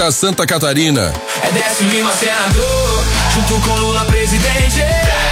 A Santa Catarina. É Décio Lima, senador, junto com Lula, presidente.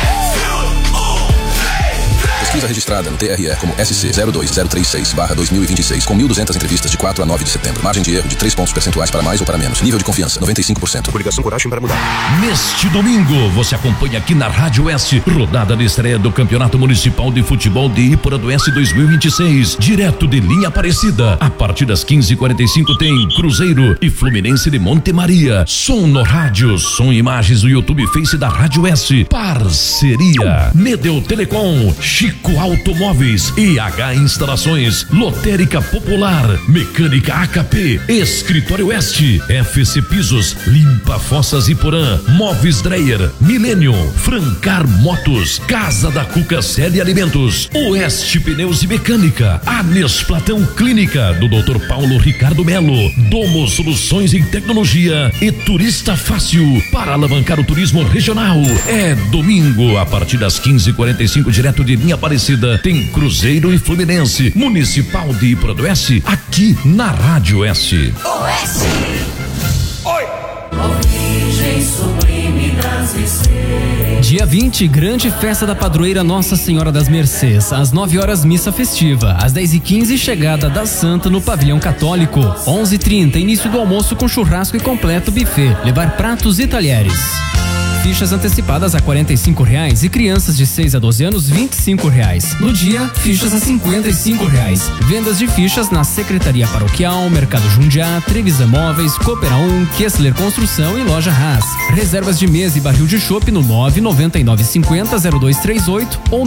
Pesquisa registrada no TRE como SC02036/2026, com 1.200 entrevistas de 4 a 9 de setembro. Margem de erro de 3 pontos percentuais para mais ou para menos. Nível de confiança, 95%. Coligação Coragem para Mudar. Neste domingo, você acompanha aqui na Rádio Oeste, rodada de estreia do Campeonato Municipal de Futebol de Ípora do Oeste 2026, direto de Linha Aparecida. A partir das 15h45 tem Cruzeiro e Fluminense de Monte Maria. Som no rádio, som e imagens do YouTube Face da Rádio Oeste. Parceria Medel Telecom, Chico Automóveis, IH Instalações, Lotérica Popular, Mecânica AKP, Escritório Oeste, FC Pisos, Limpa Fossas Iporã, Móveis Dreyer, Millennium, Francar Motos, Casa da Cuca Sede Alimentos, Oeste Pneus e Mecânica, Anes Platão Clínica, do Dr. Paulo Ricardo Melo, Domo Soluções em Tecnologia e Turista Fácil, para alavancar o turismo regional. É domingo, a partir das 15h45, direto de Linha Aparecida, tem Cruzeiro e Fluminense, Municipal de Ípora do Oeste, aqui na Rádio Oeste. Oeste. Oi. Origem sublime das Mercês. Dia 20, grande festa da padroeira Nossa Senhora das Mercês. Às 9 horas, missa festiva. Às 10h15, chegada da Santa no Pavilhão Católico. 11h30, início do almoço com churrasco e completo buffet. Levar pratos e talheres. Fichas antecipadas a R$45 e crianças de 6 a 12 anos R$25. No dia, fichas a R$55. Vendas de fichas na Secretaria Paroquial, Mercado Jundiá, Trevisan Móveis, Coopera 1, Kessler Construção e Loja Haas. Reservas de mesa e barril de chopp no 99950-0238 ou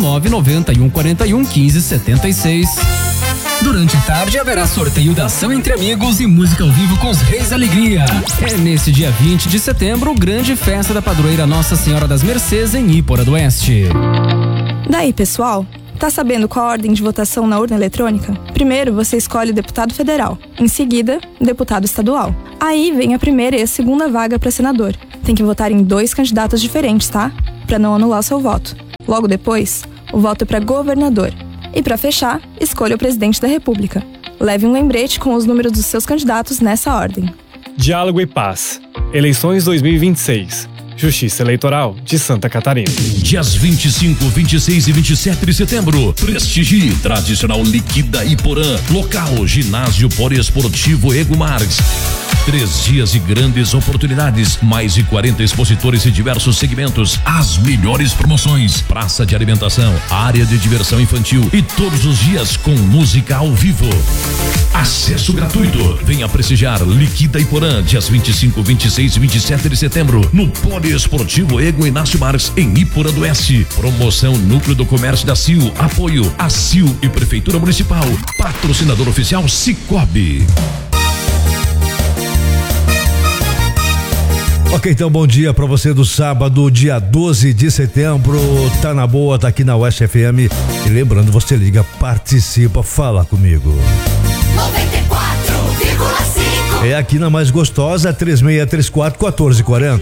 99141-1576. Durante a tarde haverá sorteio da ação entre amigos e música ao vivo com os Reis da Alegria. É nesse dia 20 de setembro, grande festa da padroeira Nossa Senhora das Mercês em Ípora do Oeste. Daí, pessoal, tá sabendo qual a ordem de votação na urna eletrônica? Primeiro você escolhe o deputado federal, em seguida, deputado estadual. Aí vem a primeira e a segunda vaga para senador. Tem que votar em 2 candidatos diferentes, tá? Para não anular seu voto. Logo depois, o voto é para governador. E para fechar, escolha o presidente da República. Leve um lembrete com os números dos seus candidatos nessa ordem. Diálogo e Paz. Eleições 2026. Justiça Eleitoral de Santa Catarina. Dias 25, 26 e 27 de setembro. Prestigie tradicional Liquida Iporã. Local, Ginásio Poliesportivo Ego Marques. 3 dias de grandes oportunidades, mais de 40 expositores em diversos segmentos, as melhores promoções, praça de alimentação, área de diversão infantil e todos os dias com música ao vivo. Acesso gratuito. Venha prestigiar Liquida Iporã, dias 25, 26 e 27 de setembro, no Poliesportivo Ego Inácio Marques, em Ípora do Oeste. Promoção Núcleo do Comércio da CIL. Apoio a CIL e Prefeitura Municipal. Patrocinador oficial Cicobi. Ok, então bom dia pra você do sábado, dia 12 de setembro, tá na boa, tá aqui na Oeste FM. E lembrando, você liga, participa, fala comigo. 94,5. É aqui na mais gostosa, 3634-1440.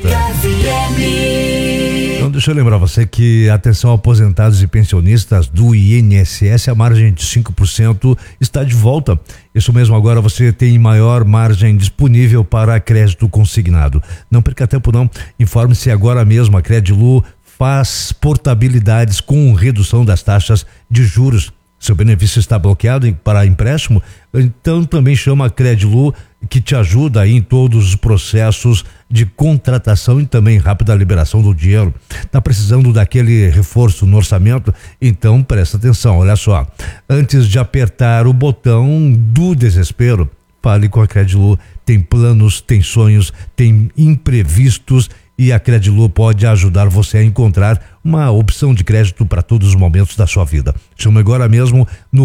Então deixa eu lembrar você que, atenção, aposentados e pensionistas do INSS, a margem de 5% está de volta. Isso mesmo, agora você tem maior margem disponível para crédito consignado. Não perca tempo não, informe-se agora mesmo. A Credilu faz portabilidades com redução das taxas de juros. Seu benefício está bloqueado para empréstimo? Então também chama a Credilu, que te ajuda aí em todos os processos de contratação e também rápida liberação do dinheiro. Tá precisando daquele reforço no orçamento? Então presta atenção, olha só. Antes de apertar o botão do desespero, fale com a Credilu. Tem planos, tem sonhos, tem imprevistos e a Credilu pode ajudar você a encontrar uma opção de crédito para todos os momentos da sua vida. Chama agora mesmo no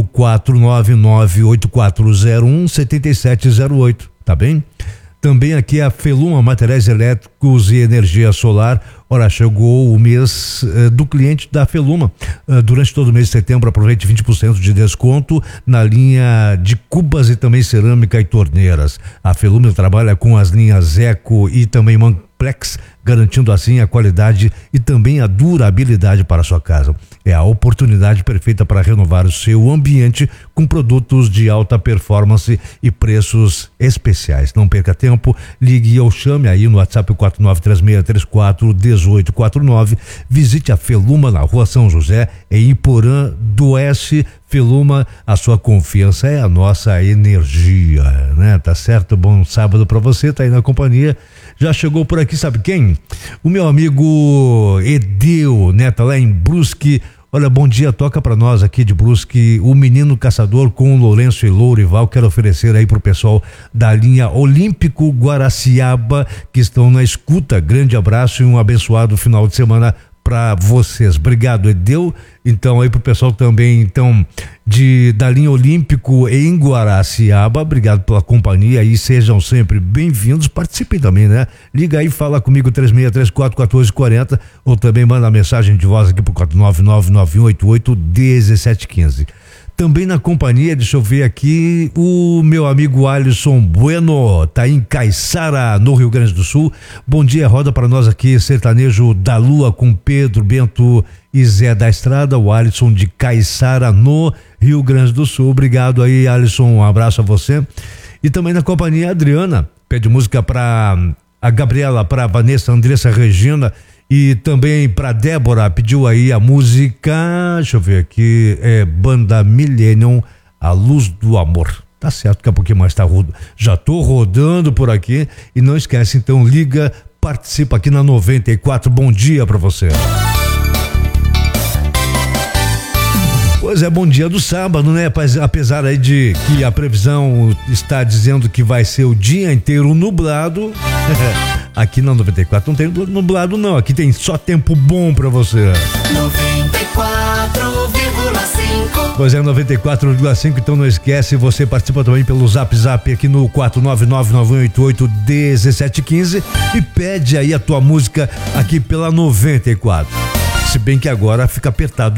499-8401-7708, tá bem? Também aqui a Feluma Materiais Elétricos e Energia Solar. Ora, chegou o mês do cliente da Feluma. Durante todo o mês de setembro, aproveite 20% de desconto na linha de cubas e também cerâmica e torneiras. A Feluma trabalha com as linhas Eco e também Manplex, garantindo assim a qualidade e também a durabilidade para a sua casa. É a oportunidade perfeita para renovar o seu ambiente com produtos de alta performance e preços especiais. Não perca tempo, ligue ou chame aí no WhatsApp 4936341849. Visite a Feluma na Rua São José, em Iporã do Oeste. Feluma, a sua confiança é a nossa energia, né? Tá certo? Bom sábado para você, tá aí na companhia. Já chegou por aqui, sabe quem? O meu amigo Edeu, né? Tá lá em Brusque. Olha, bom dia, toca pra nós aqui de Brusque, o Menino Caçador com o Lourenço e Lourival. Quero oferecer aí pro pessoal da linha Olímpico Guaraciaba que estão na escuta. Grande abraço e um abençoado final de semana para vocês. Obrigado, Edeu. Então aí pro pessoal também, então, da linha Olímpico em Guaraciaba, obrigado pela companhia e sejam sempre bem-vindos. Participem também, né? Liga aí, fala comigo 3634-1440 ou também manda mensagem de voz aqui pro 499-9188-1715. Também na companhia, deixa eu ver aqui, o meu amigo Alisson Bueno, tá em Caiçara, no Rio Grande do Sul. Bom dia, roda para nós aqui, sertanejo da Lua com Pedro, Bento e Zé da Estrada, o Alisson de Caiçara, no Rio Grande do Sul. Obrigado aí, Alisson, um abraço a você. E também na companhia, Adriana, pede música para a Gabriela, para Vanessa, Andressa, Regina e também para Débora, pediu aí a música, deixa eu ver aqui, Banda Millennium, A Luz do Amor. Tá certo, daqui a pouquinho mais já tô rodando por aqui e não esquece, então liga, participa aqui na 94, bom dia para você. Pois é, bom dia do sábado, né? Apesar aí de que a previsão está dizendo que vai ser o dia inteiro nublado, aqui na 94 não tem nublado não, aqui tem só tempo bom pra você. 94,5. Pois é, 94,5, então não esquece, você participa também pelo Zap aqui no 499-9188-1715 e pede aí a tua música aqui pela 94. Se bem que agora fica apertado